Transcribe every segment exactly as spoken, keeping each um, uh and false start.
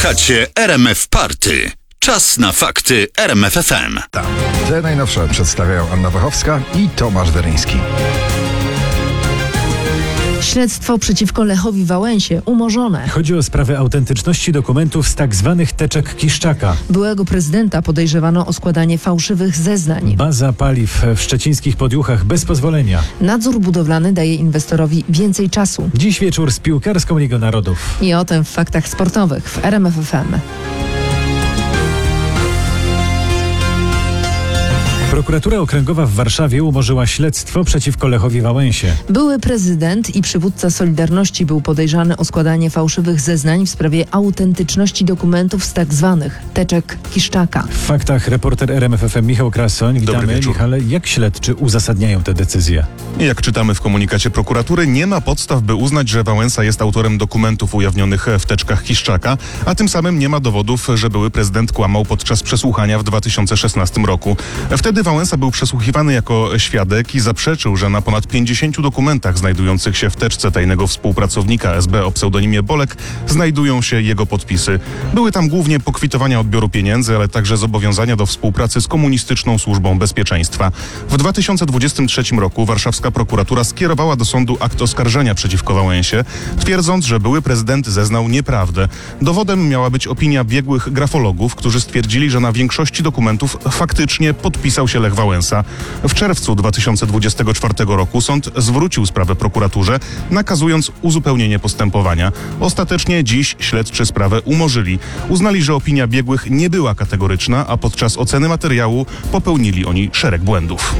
Słuchacie R M F Party. Czas na fakty R M F F M. Te najnowsze przedstawiają Anna Wachowska i Tomasz Weryński. Śledztwo przeciwko Lechowi Wałęsie umorzone. Chodzi o sprawę autentyczności dokumentów z tak zwanych teczek Kiszczaka. Byłego prezydenta podejrzewano o składanie fałszywych zeznań. Baza paliw w szczecińskich Podjuchach bez pozwolenia. Nadzór budowlany daje inwestorowi więcej czasu. Dziś wieczór z Piłkarską Ligą Narodów. I o tym w faktach sportowych w R M F F M. Prokuratura Okręgowa w Warszawie umorzyła śledztwo przeciwko Lechowi Wałęsie. Były prezydent i przywódca Solidarności był podejrzany o składanie fałszywych zeznań w sprawie autentyczności dokumentów z tak zwanych teczek Kiszczaka. W faktach reporter R M F F M Michał Krasoń. Witamy, Michale. Jak śledczy uzasadniają te decyzje? Jak czytamy w komunikacie prokuratury, nie ma podstaw, by uznać, że Wałęsa jest autorem dokumentów ujawnionych w teczkach Kiszczaka, a tym samym nie ma dowodów, że były prezydent kłamał podczas przesłuchania w dwa tysiące szesnastym roku. Wtedy Wałęsa był przesłuchiwany jako świadek i zaprzeczył, że na ponad pięćdziesięciu dokumentach znajdujących się w teczce tajnego współpracownika S B o pseudonimie Bolek znajdują się jego podpisy. Były tam głównie pokwitowania odbioru pieniędzy, ale także zobowiązania do współpracy z komunistyczną służbą bezpieczeństwa. W dwa tysiące dwudziestym trzecim roku warszawska prokuratura skierowała do sądu akt oskarżenia przeciwko Wałęsie, twierdząc, że były prezydent zeznał nieprawdę. Dowodem miała być opinia biegłych grafologów, którzy stwierdzili, że na większości dokumentów faktycznie podpisał się Lech Wałęsa. W czerwcu dwa tysiące dwudziestego czwartego roku sąd zwrócił sprawę prokuraturze, nakazując uzupełnienie postępowania. Ostatecznie dziś śledczy sprawę umorzyli. Uznali, że opinia biegłych nie była kategoryczna, a podczas oceny materiału popełnili oni szereg błędów.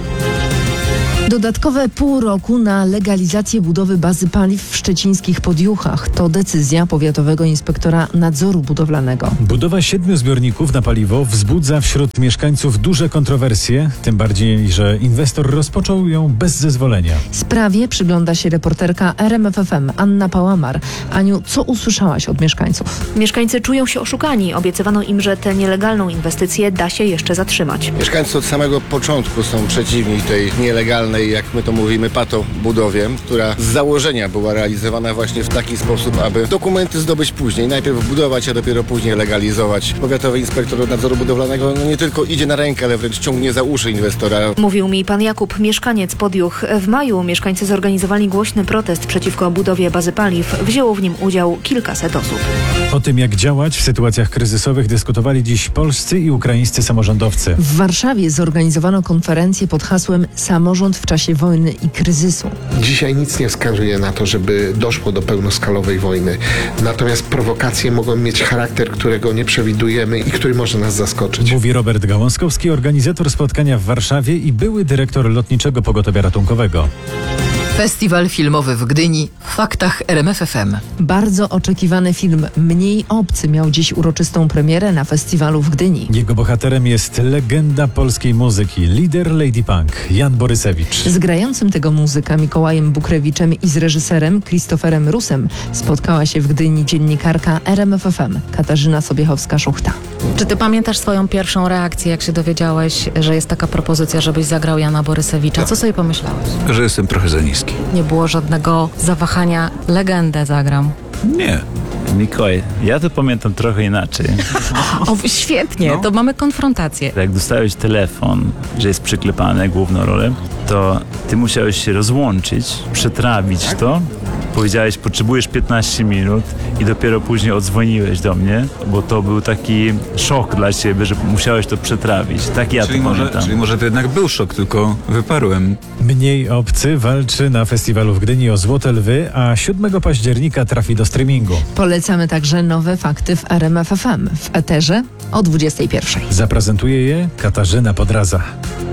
Dodatkowe pół roku na legalizację budowy bazy paliw w szczecińskich Podjuchach. To decyzja powiatowego inspektora nadzoru budowlanego. Budowa siedmiu zbiorników na paliwo wzbudza wśród mieszkańców duże kontrowersje, tym bardziej, że inwestor rozpoczął ją bez zezwolenia. Sprawie przygląda się reporterka R M F F M Anna Pałamar. Aniu, co usłyszałaś od mieszkańców? Mieszkańcy czują się oszukani. Obiecywano im, że tę nielegalną inwestycję da się jeszcze zatrzymać. Mieszkańcy od samego początku są przeciwni tej nielegalnej, jak my to mówimy, patobudowie, która z założenia była realizowana właśnie w taki sposób, aby dokumenty zdobyć później. Najpierw budować, a dopiero później legalizować. Powiatowy inspektor nadzoru budowlanego no nie tylko idzie na rękę, ale wręcz ciągnie za uszy inwestora. Mówił mi pan Jakub, mieszkaniec Podjuch. W maju mieszkańcy zorganizowali głośny protest przeciwko budowie bazy paliw. Wzięło w nim udział kilkaset osób. O tym, jak działać w sytuacjach kryzysowych, dyskutowali dziś polscy i ukraińscy samorządowcy. W Warszawie zorganizowano konferencję pod hasłem Samorząd w czasie wojny i kryzysu. Dzisiaj nic nie wskazuje na to, żeby doszło do pełnoskalowej wojny. Natomiast prowokacje mogą mieć charakter, którego nie przewidujemy i który może nas zaskoczyć. Mówi Robert Gałązkowski, organizator spotkania w Warszawie i były dyrektor Lotniczego Pogotowia Ratunkowego. Festiwal filmowy w Gdyni w faktach R M F F M. Bardzo oczekiwany film Mniej obcy miał dziś uroczystą premierę na festiwalu w Gdyni. Jego bohaterem jest legenda polskiej muzyki, lider Lady Punk, Jan Borysewicz. Z grającym tego muzyka Mikołajem Bukrewiczem i z reżyserem Krzysztoferem Rusem spotkała się w Gdyni dziennikarka R M F F M Katarzyna Sobiechowska-Szuchta. Czy ty pamiętasz swoją pierwszą reakcję, jak się dowiedziałeś, że jest taka propozycja, żebyś zagrał Jana Borysewicza? Co sobie pomyślałeś? Że jestem trochę za niski. Nie było żadnego zawahania, legendę zagram. Nie. Mikołaj, ja to pamiętam trochę inaczej. O, świetnie, no. To mamy konfrontację. Jak dostałeś telefon, że jest przyklepane główną rolę, to ty musiałeś się rozłączyć, przetrawić to. Powiedziałeś, potrzebujesz piętnaście minut i dopiero później odzwoniłeś do mnie, bo to był taki szok dla ciebie, że musiałeś to przetrawić. Tak ja czyli to może, pamiętam. Czyli może to jednak był szok, tylko wyparłem. Mniej obcy walczy na festiwalu w Gdyni o Złote Lwy, a siódmego października trafi do streamingu. Polecamy także nowe fakty w R M F F M w eterze o dwudziestej pierwszej. Zaprezentuje je Katarzyna Podraza.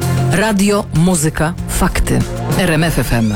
Radio, muzyka, fakty. R M F F M.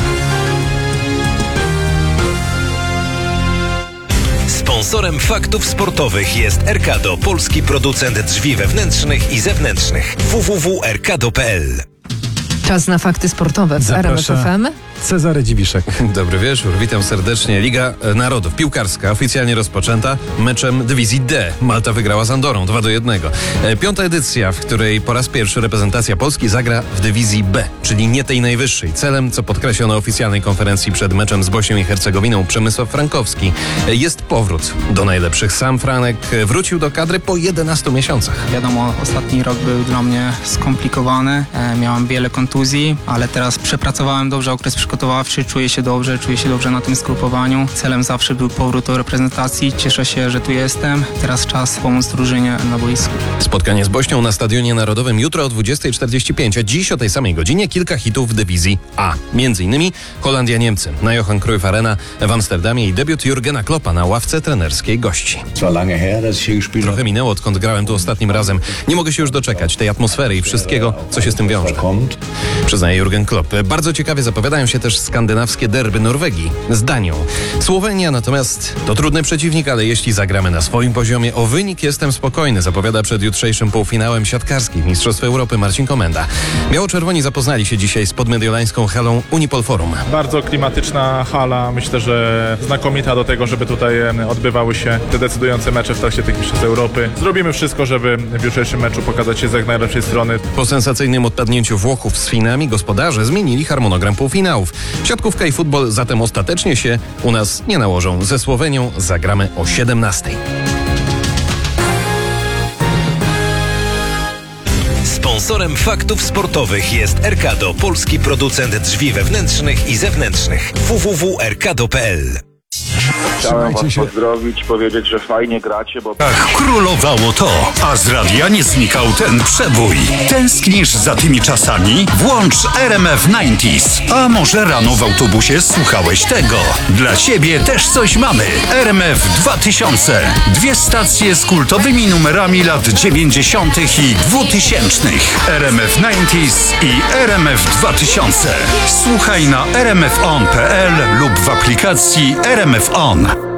Sponsorem faktów sportowych jest Erkado, polski producent drzwi wewnętrznych i zewnętrznych. w w w kropka erkado kropka p l. Czas na fakty sportowe w R M F F M. Cezary Dziwiszek. Dobry wieczór, witam serdecznie. Liga Narodów piłkarska oficjalnie rozpoczęta meczem dywizji D. Malta wygrała z Andorą dwa do jednego. Piąta edycja, w której po raz pierwszy reprezentacja Polski zagra w dywizji B, czyli nie tej najwyższej. Celem, co podkreślono na oficjalnej konferencji przed meczem z Bośnią i Hercegowiną, Przemysław Frankowski, jest powrót do najlepszych. Sam Franek wrócił do kadry po jedenastu miesiącach. Wiadomo, ostatni rok był dla mnie skomplikowany. E, miałem wiele kontuzji, ale teraz przepracowałem dobrze okres przygotowawczy, czuję się dobrze, czuję się dobrze na tym zgrupowaniu. Celem zawsze był powrót do reprezentacji. Cieszę się, że tu jestem. Teraz czas pomóc drużynie na boisku. Spotkanie z Bośnią na Stadionie Narodowym jutro o dwudziestej czterdzieści pięć, a dziś o tej samej godzinie kilka hitów w dywizji A. Między innymi Holandia-Niemcy na Johan Cruyff Arena w Amsterdamie i debiut Jurgena Kloppa na ławce trenerskiej gości. Trochę minęło, odkąd grałem tu ostatnim razem. Nie mogę się już doczekać tej atmosfery i wszystkiego, co się z tym wiąże, przyznaje Jurgen Klopp. Bardzo ciekawie zapowiadają się też skandynawskie derby Norwegii z Danią. Słowenia natomiast to trudny przeciwnik, ale jeśli zagramy na swoim poziomie, o wynik jestem spokojny, zapowiada przed jutrzejszym półfinałem siatkarskich Mistrzostw Europy Marcin Komenda. Biało-czerwoni zapoznali się dzisiaj z podmediolańską halą Unipol Forum. Bardzo klimatyczna hala, myślę, że znakomita do tego, żeby tutaj odbywały się te decydujące mecze w trakcie tych Mistrzostw Europy. Zrobimy wszystko, żeby w jutrzejszym meczu pokazać się z jak najlepszej strony. Po sensacyjnym odpadnięciu Włochów z Finami gospodarze zmienili harmonogram półfinałów. Siatkówka i futbol zatem ostatecznie się u nas nie nałożą. Ze Słowenią zagramy o siedemnastej. Sponsorem faktów sportowych jest Erkado, polski producent drzwi wewnętrznych i zewnętrznych. w w w kropka erkado kropka p l. Chciałem was pozdrowić, powiedzieć, że fajnie gracie, bo... Ach, królowało to, a z radia nie znikał ten przebój. Tęsknisz za tymi czasami? Włącz R M F dziewięćdziesiąt. A może rano w autobusie słuchałeś tego? Dla ciebie też coś mamy. R M F dwa tysiące. Dwie stacje z kultowymi numerami lat dziewięćdziesiątych i dwutysięcznych. R M F dziewięćdziesiąt i R M F dwa tysiące. Słuchaj na r m f on kropka p l lub w aplikacji R M F On.